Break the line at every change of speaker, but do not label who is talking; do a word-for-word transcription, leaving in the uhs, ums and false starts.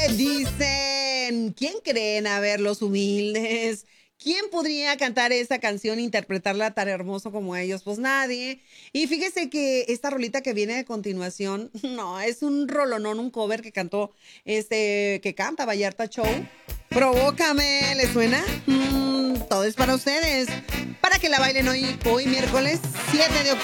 dicen, ¿quién creen? A ver, los humildes. ¿Quién podría cantar esa canción e interpretarla tan hermoso como ellos? Pues nadie. Y fíjese que esta rolita que viene a continuación, no, es un rolonón, un cover que cantó, este, que canta Vallarta Show. Provócame, ¿le suena? Mm, todo es para ustedes. Para que la bailen hoy, hoy miércoles siete de octubre.